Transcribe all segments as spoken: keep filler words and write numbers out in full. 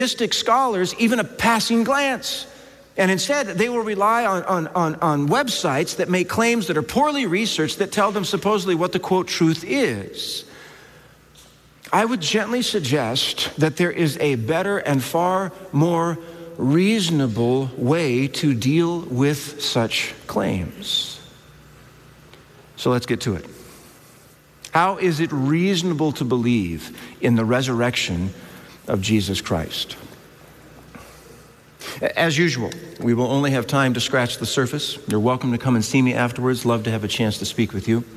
patristic scholars even a passing glance. And instead, they will rely on, on, on, on websites that make claims that are poorly researched that tell them supposedly what the, quote, truth is. I would gently suggest that there is a better and far more reasonable way to deal with such claims. So let's get to it. How is it reasonable to believe in the resurrection of Jesus Christ? As usual, we will only have time to scratch the surface. You're welcome to come and see me afterwards. Love to have a chance to speak with you.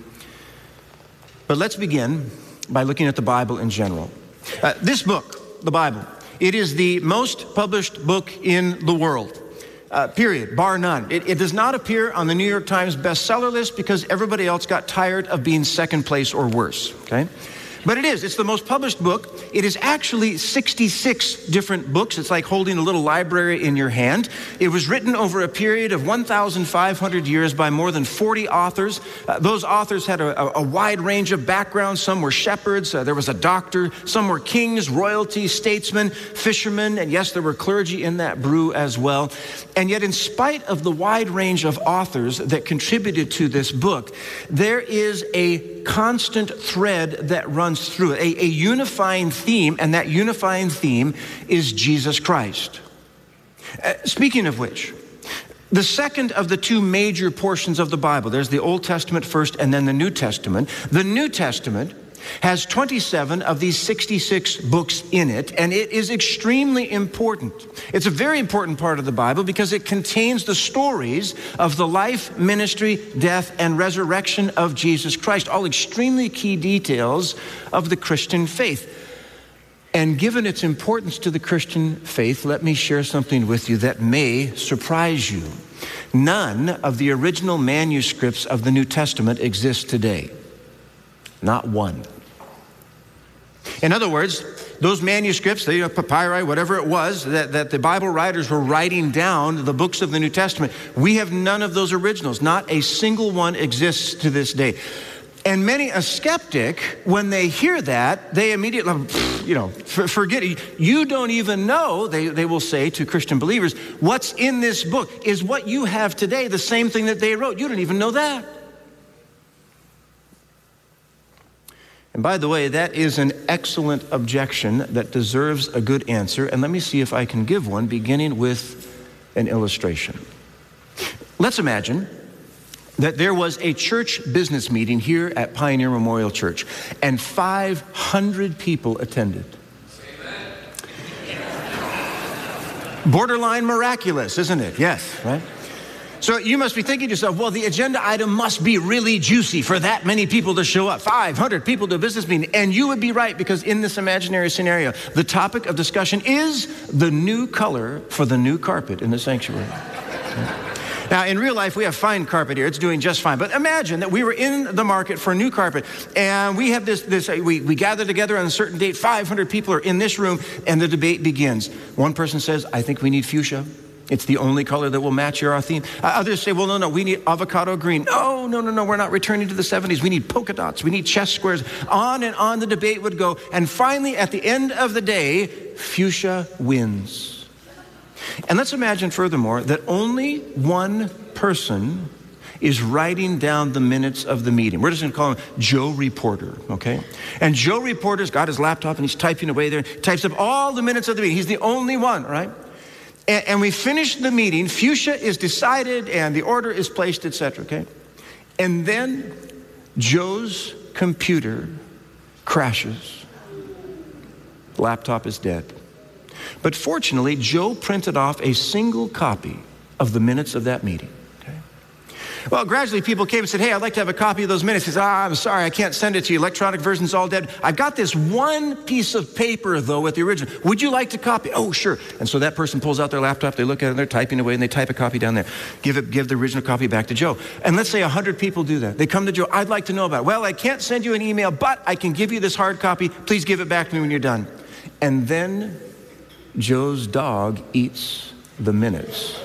But let's begin by looking at the Bible in general. Uh, this book, the Bible, it is the most published book in the world, uh, period, bar none. It, it does not appear on the New York Times bestseller list because everybody else got tired of being second place or worse, okay? But it is. It's the most published book. It is actually sixty-six different books. It's like holding a little library in your hand. It was written over a period of one thousand five hundred years by more than forty authors. Uh, those authors had a, a wide range of backgrounds. Some were shepherds. Uh, there was a doctor. Some were kings, royalty, statesmen, fishermen. And yes, there were clergy in that brew as well. And yet, in spite of the wide range of authors that contributed to this book, there is a constant thread that runs through it, a, a unifying theme, and that unifying theme is Jesus Christ. Uh, speaking of which, the second of the two major portions of the Bible, there's the Old Testament first and then the New Testament. The New Testament has twenty-seven of these sixty-six books in it, and it is extremely important. It's a very important part of the Bible because it contains the stories of the life, ministry, death, and resurrection of Jesus Christ, all extremely key details of the Christian faith. And given its importance to the Christian faith, let me share something with you that may surprise you. None of the original manuscripts of the New Testament exist today. Not one. In other words, those manuscripts, the papyri, whatever it was, that, that the Bible writers were writing down, the books of the New Testament, we have none of those originals. Not a single one exists to this day. And many a skeptic, when they hear that, they immediately, you know, forget it. You don't even know, they, they will say to Christian believers, what's in this book is what you have today, the same thing that they wrote. You don't even know that. And by the way, that is an excellent objection that deserves a good answer. And let me see if I can give one, beginning with an illustration. Let's imagine that there was a church business meeting here at Pioneer Memorial Church, and five hundred people attended. Borderline miraculous, isn't it? Yes, right? So you must be thinking to yourself, well, the agenda item must be really juicy for that many people to show up. five hundred people to a business meeting. And you would be right, because in this imaginary scenario, the topic of discussion is the new color for the new carpet in the sanctuary. Now, in real life, we have fine carpet here. It's doing just fine. But imagine that we were in the market for new carpet, and we have this, this we, we gather together on a certain date. five hundred people are in this room, and the debate begins. One person says, I think we need fuchsia. It's the only color that will match your theme. Uh, others say, well, no, no, we need avocado green. No, no, no, no, we're not returning to the seventies. We need polka dots. We need chess squares. On and on the debate would go. And finally, at the end of the day, fuchsia wins. And let's imagine furthermore that only one person is writing down the minutes of the meeting. We're just going to call him Joe Reporter, okay? And Joe Reporter's got his laptop and he's typing away there, types up all the minutes of the meeting. He's the only one, right? And, and we finish the meeting, fuchsia is decided and the order is placed, et cetera, okay? And then Joe's computer crashes. Laptop is dead. But fortunately, Joe printed off a single copy of the minutes of that meeting. Okay? Well, gradually people came and said, hey, I'd like to have a copy of those minutes. He says, ah, I'm sorry, I can't send it to you. Electronic version's all dead. I've got this one piece of paper, though, with the original. Would you like to copy? Oh, sure. And so that person pulls out their laptop, they look at it, they're typing away, and they type a copy down there. Give it, give the original copy back to Joe. And let's say one hundred people do that. They come to Joe, I'd like to know about it. Well, I can't send you an email, but I can give you this hard copy. Please give it back to me when you're done. And then Joe's dog eats the minutes.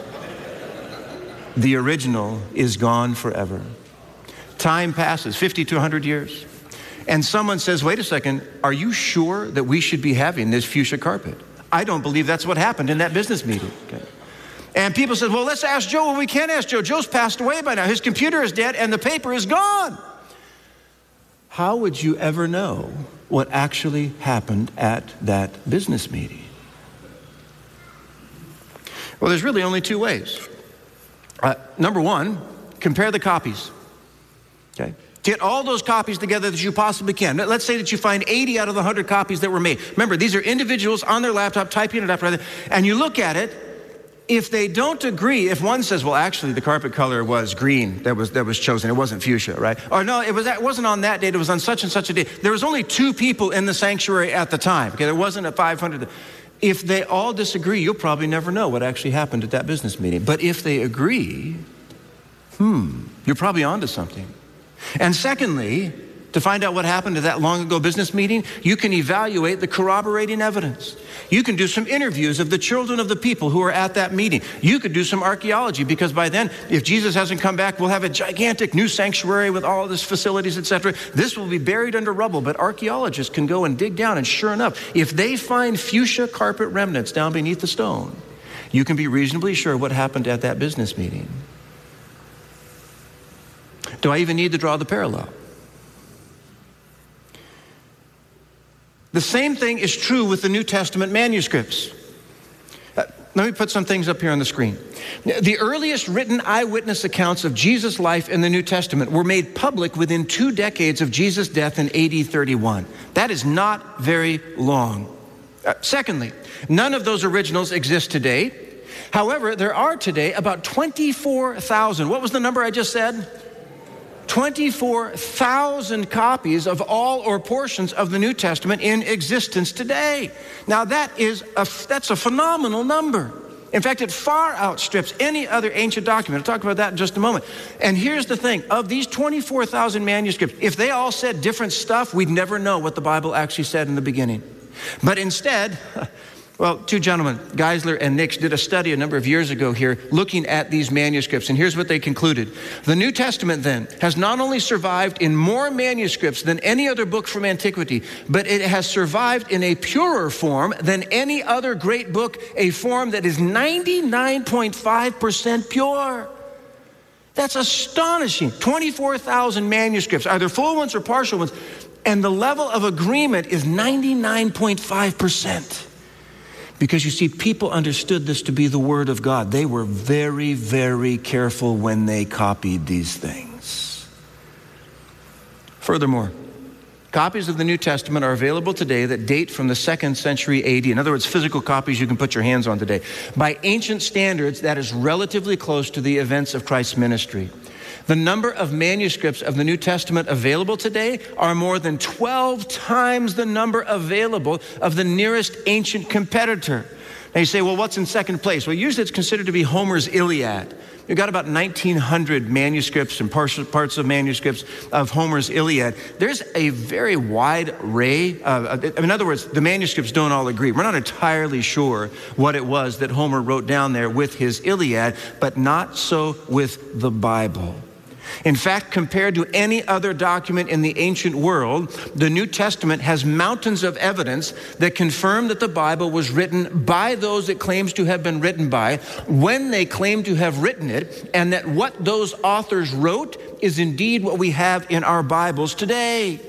The original is gone forever. Time passes, fifty to one hundred years. And someone says, wait a second, are you sure that we should be having this fuchsia carpet? I don't believe that's what happened in that business meeting. Okay. And people said, well, let's ask Joe. Well, we can't ask Joe. Joe's passed away by now. His computer is dead and the paper is gone. How would you ever know what actually happened at that business meeting? Well, there's really only two ways. Uh, number one, compare the copies. Okay. Get all those copies together that you possibly can. Let's say that you find eighty out of the one hundred copies that were made. Remember, these are individuals on their laptop typing it up, rather, and you look at it. If they don't agree, if one says, well, actually, the carpet color was green that was that was chosen, it wasn't fuchsia, right? Or no, it was it wasn't on that date, it was on such and such a date. There was only two people in the sanctuary at the time. Okay, there wasn't a five hundred. If they all disagree, you'll probably never know what actually happened at that business meeting. But if they agree, hmm, you're probably onto something. And secondly, to find out what happened at that long ago business meeting, you can evaluate the corroborating evidence. You can do some interviews of the children of the people who are at that meeting. You could do some archaeology, because by then, if Jesus hasn't come back, we'll have a gigantic new sanctuary with all of this facilities, et cetera. This will be buried under rubble, but archaeologists can go and dig down, and sure enough, if they find fuchsia carpet remnants down beneath the stone, you can be reasonably sure what happened at that business meeting. Do I even need to draw the parallel? The same thing is true with the New Testament manuscripts. Uh, let me put some things up here on the screen. The earliest written eyewitness accounts of Jesus' life in the New Testament were made public within two decades of Jesus' death in A D thirty-one. That is not very long. Uh, secondly, none of those originals exist today. However, there are today about twenty-four thousand. What was the number I just said? twenty-four thousand copies of all or portions of the New Testament in existence today. Now that is a, that's a phenomenal number. In fact, it far outstrips any other ancient document. I'll talk about that in just a moment. And here's the thing, of these twenty-four thousand manuscripts, if they all said different stuff, we'd never know what the Bible actually said in the beginning. But instead, well, two gentlemen, Geisler and Nix, did a study a number of years ago here looking at these manuscripts, and here's what they concluded. The New Testament then has not only survived in more manuscripts than any other book from antiquity, but it has survived in a purer form than any other great book, a form that is ninety-nine point five percent pure. That's astonishing. twenty-four thousand manuscripts, either full ones or partial ones, and the level of agreement is ninety-nine point five percent. Because you see, people understood this to be the Word of God. They were very, very careful when they copied these things. Furthermore, copies of the New Testament are available today that date from the second century A D. In other words, physical copies you can put your hands on today. By ancient standards, that is relatively close to the events of Christ's ministry. The number of manuscripts of the New Testament available today are more than twelve times the number available of the nearest ancient competitor. Now you say, well, what's in second place? Well, usually it's considered to be Homer's Iliad. You've got about nineteen hundred manuscripts and parts of manuscripts of Homer's Iliad. There's a very wide array. Of, in other words, the manuscripts don't all agree. We're not entirely sure what it was that Homer wrote down there with his Iliad, but not so with the Bible. In fact, compared to any other document in the ancient world, the New Testament has mountains of evidence that confirm that the Bible was written by those it claims to have been written by, when they claim to have written it, and that what those authors wrote is indeed what we have in our Bibles today.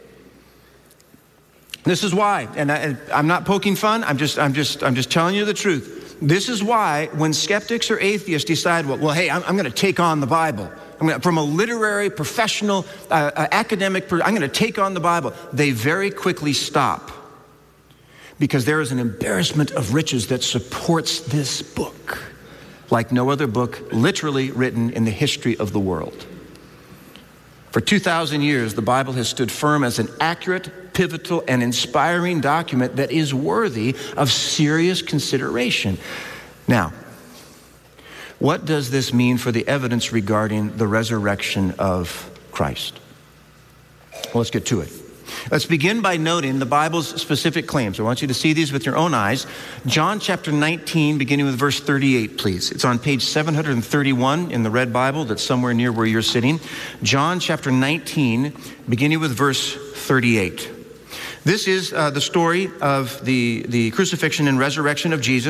This is why, and I, I'm not poking fun, I'm just, I'm just, I'm just telling you the truth. This is why when skeptics or atheists decide, well, well hey, I'm, I'm going to take on the Bible. I'm gonna, from a literary, professional, uh, uh, academic, I'm going to take on the Bible. They very quickly stop, because there is an embarrassment of riches that supports this book like no other book literally written in the history of the world. For two thousand years, the Bible has stood firm as an accurate, pivotal, and inspiring document that is worthy of serious consideration. Now, what does this mean for the evidence regarding the resurrection of Christ? Well, let's get to it. Let's begin by noting the Bible's specific claims. I want you to see these with your own eyes. John chapter nineteen, beginning with verse thirty-eight, please. It's on page seven hundred thirty-one in the Red Bible that's somewhere near where you're sitting. John chapter nineteen, beginning with verse thirty-eight. This is uh, the story of the, the crucifixion and resurrection of Jesus.